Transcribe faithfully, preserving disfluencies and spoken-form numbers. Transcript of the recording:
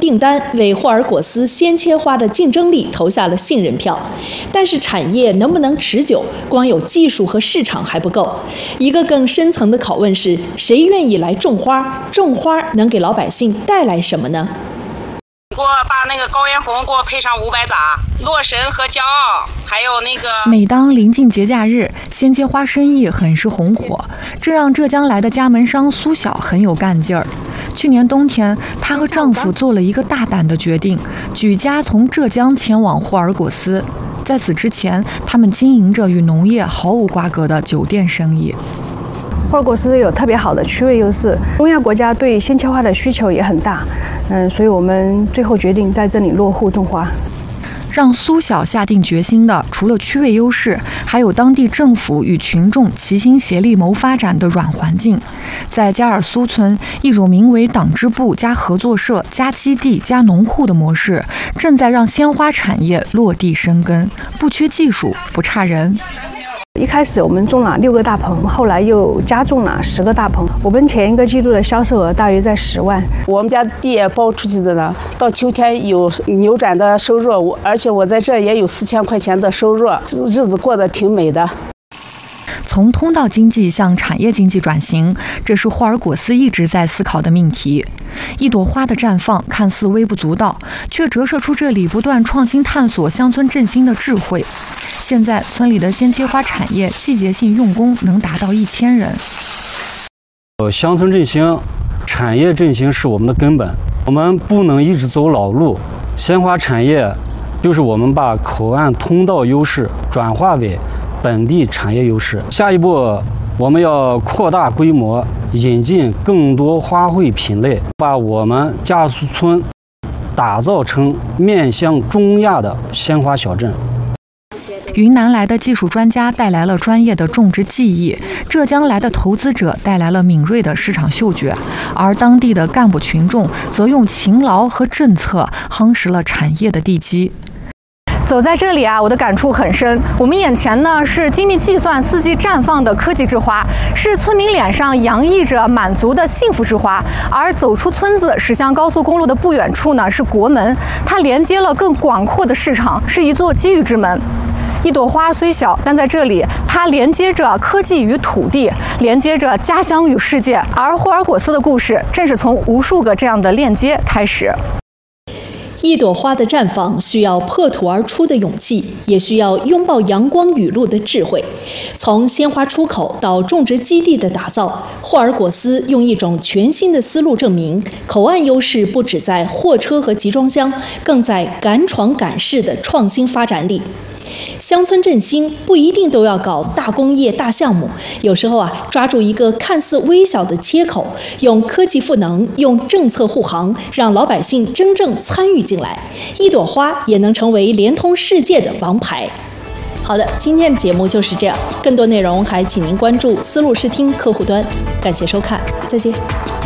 订单，为霍尔果斯鲜切花的竞争力投下了信任票。但是产业能不能持久，光有技术和市场还不够。一个更深层的拷问是：谁愿意来种花？种花能给老百姓带来什么呢？ 给我把那个高原红给我配上五百扎，洛神和骄傲，还有那个。 每当临近节假日，鲜切花生意很是红火，这让浙江来的加盟商苏晓很有干劲儿。去年冬天，她和丈夫做了一个大胆的决定，举家从浙江前往霍尔果斯。在此之前，他们经营着与农业毫无瓜葛的酒店生意。 霍尔果斯有特别好的区位优势，东亚国家对鲜切花的需求也很大，嗯，所以我们最后决定在这里落户种花。 让苏晓下定决心的，除了区位优势，还有当地政府与群众齐心协力谋发展的软环境。在加尔苏村，一种名为党支部加合作社加基地加农户的模式，正在让鲜花产业落地生根，不缺技术，不差人。 一开始我们种了六个大棚，后来又加种了十个大棚。我们前一个季度的销售额大约在十万。 我们家地也包出去的呢，到秋天有扭转的收入，我而且我在这也有四千块钱的收入，日子过得挺美的。 从通道经济向产业经济转型，这是霍尔果斯一直在思考的命题。一朵花的绽放看似微不足道，却折射出这里不断创新探索乡村振兴的智慧。现在村里的鲜切花产业季节性用工能达到一千人。 乡村振兴、产业振兴是我们的根本，我们不能一直走老路。鲜花产业就是我们把口岸通道优势转化为本地产业优势。下一步，我们要扩大规模，引进更多花卉品类，把我们加尔苏村打造成面向中亚的鲜花小镇。 云南来的技术专家带来了专业的种植技艺，浙江来的投资者带来了敏锐的市场嗅觉，而当地的干部群众则用勤劳和政策夯实了产业的地基。 走在这里啊，我的感触很深。我们眼前呢是精密计算、四季绽放的科技之花，是村民脸上洋溢着满足的幸福之花。而走出村子，驶向高速公路的不远处呢是国门，它连接了更广阔的市场，是一座机遇之门。一朵花虽小，但在这里，它连接着科技与土地，连接着家乡与世界。而霍尔果斯的故事，正是从无数个这样的链接开始。 一朵花的绽放需要破土而出的勇气，也需要拥抱阳光雨露的智慧。从鲜花出口到种植基地的打造，霍尔果斯用一种全新的思路证明，口岸优势不只在货车和集装箱，更在敢闯敢试的创新发展里。乡村振兴不一定都要搞大工业大项目，有时候啊，抓住一个看似微小的切口，用科技赋能，用政策护航，让老百姓真正参与进来，一朵花也能成为连通世界的王牌。好的，今天的节目就是这样，更多内容还请您关注思路视听客户端。感谢收看，再见。